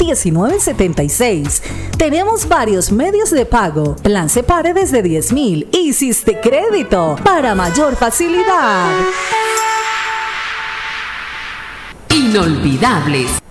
1976. Tenemos varios medios de pago. Plan Separe desde 10,000 y Siste Crédito para mayor facilidad. Inolvidables.